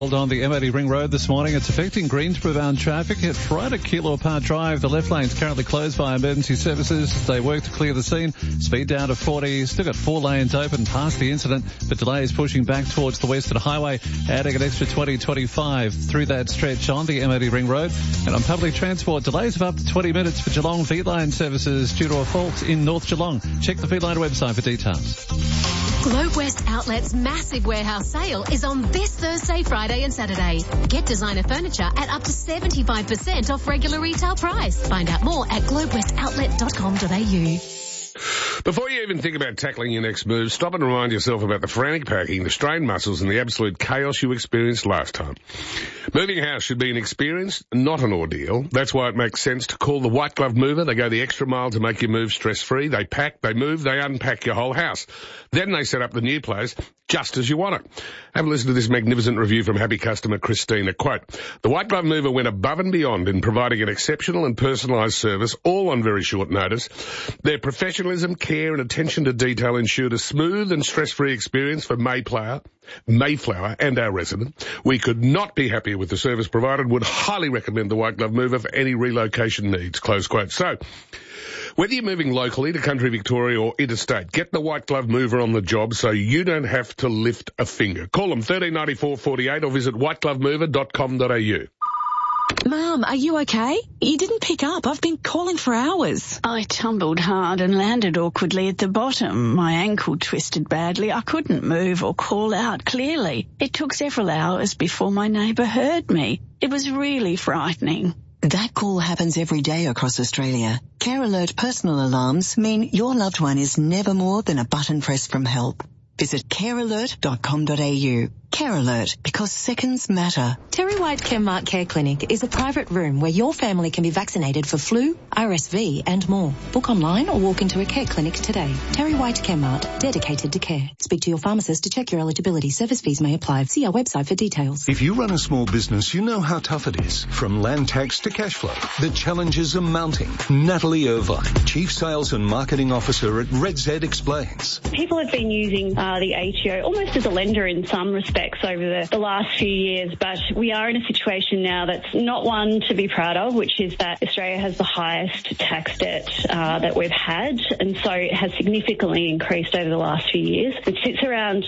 On the M80 Ring Road this morning, it's affecting Greensboro-bound traffic. It's right at Keilor Park Drive. The left lane's currently closed by emergency services. They work to clear the scene. Speed down to 40. Still got 4 lanes open past the incident, but delays pushing back towards the Western Highway, adding an extra 20-25 through that stretch on the M80 Ring Road. And on public transport, delays of up to 20 minutes for Geelong V-Line services due to a fault in North Geelong. Check the V-Line website for details. Globe West Outlet's massive warehouse sale is on this Thursday, Friday and Saturday. Get designer furniture at up to 75% off regular retail price. Find out more at globewestoutlet.com.au. Before you even think about tackling your next move, stop and remind yourself about the frantic packing, the strained muscles and the absolute chaos you experienced last time. Moving house should be an experience, not an ordeal. That's why it makes sense to call the White Glove Mover. They go the extra mile to make your move stress-free. They pack, they move, they unpack your whole house. Then they set up the new place just as you want it. Have a listen to this magnificent review from happy customer Christina. Quote, the White Glove Mover went above and beyond in providing an exceptional and personalised service, all on very short notice. Their professionalism, care and attention to detail ensured a smooth and stress-free experience for Mayflower and our resident. We could not be happier with the service provided. Would highly recommend the White Glove Mover for any relocation needs. Close quote. So, whether you're moving locally to country Victoria or interstate, get the White Glove Mover on the job so you don't have to lift a finger. Call them 139448 or visit whiteglovemover.com.au. Mum, are you okay? You didn't pick up. I've been calling for hours. I tumbled hard and landed awkwardly at the bottom. My ankle twisted badly. I couldn't move or call out clearly. It took several hours before my neighbour heard me. It was really frightening. That call happens every day across Australia. Care Alert personal alarms mean your loved one is never more than a button press from help. Visit carealert.com.au. Care Alert, because seconds matter. Terry White Chemmart Care Clinic is a private room where your family can be vaccinated for flu, RSV and more. Book online or walk into a care clinic today. Terry White Chemmart, dedicated to care. Speak to your pharmacist to check your eligibility. Service fees may apply. See our website for details. If you run a small business, you know how tough it is. From land tax to cash flow, the challenges are mounting. Natalie Irvine, Chief Sales and Marketing Officer at Red Z, explains. People have been using the ATO almost as a lender in some respects over the last few years, but we are in a situation now that's not one to be proud of, which is that Australia has the highest tax debt that we've had, and so it has significantly increased over the last few years. It sits around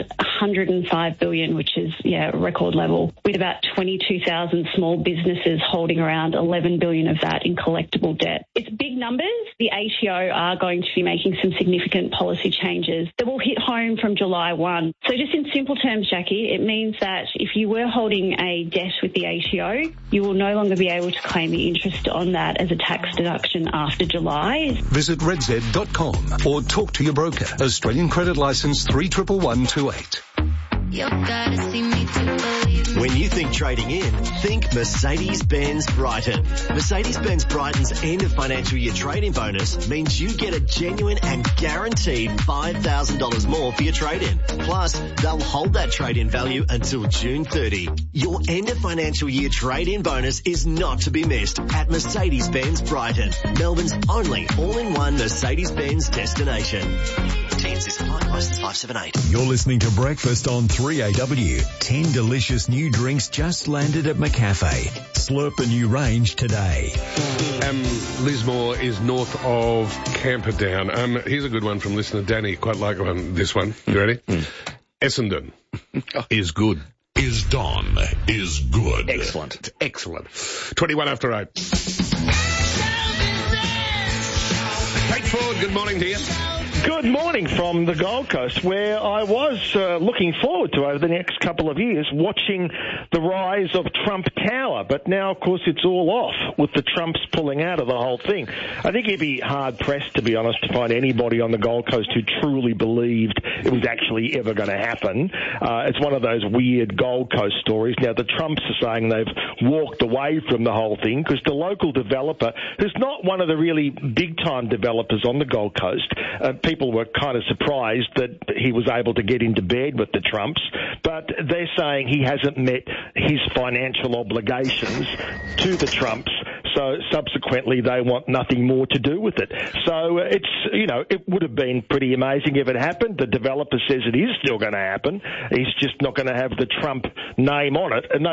$105 billion, which is a record level, with about 22,000 small businesses holding around $11 billion of that in collectible debt. It's big numbers. The ATO are going to be making some significant policy changes that will hit home from July 1. So just in simple terms, Jackie, it means that if you were holding a debt with the ATO, you will no longer be able to claim the interest on that as a tax deduction after July. Visit redz.com or talk to your broker. Australian Credit Licence 311128. You gotta see me to believe me. When you think trading in, think Mercedes-Benz Brighton. Mercedes-Benz Brighton's end of financial year trade-in bonus means you get a genuine and guaranteed $5,000 more for your trade-in. Plus, they'll hold that trade-in value until June 30. Your end of financial year trade-in bonus is not to be missed at Mercedes-Benz Brighton, Melbourne's only all-in-one Mercedes-Benz destination. TNC Supply Licence 578. You're listening to Breakfast on 3AW. 10 delicious new drinks just landed at McCafe. Slurp the new range today. Lismore is north of Camperdown. Here's a good one from listener Danny. Quite like this one. You ready? Essendon is good. Is Don is good. Excellent. 21 after 8. Kate Ford, good morning to you. Good morning from the Gold Coast, where I was looking forward to over the next couple of years watching the rise of Trump Tower. But now, of course, it's all off with the Trumps pulling out of the whole thing. I think you'd be hard-pressed, to be honest, to find anybody on the Gold Coast who truly believed it was actually ever going to happen. It's one of those weird Gold Coast stories. Now, the Trumps are saying they've walked away from the whole thing because the local developer, who's not one of the really big-time developers on the Gold Coast, people were kind of surprised that he was able to get into bed with the Trumps, but they're saying he hasn't met his financial obligations to the Trumps, So subsequently, they want nothing more to do with it. So it's, it would have been pretty amazing if it happened. The developer says it is still going to happen. He's just not going to have the Trump name on it. And no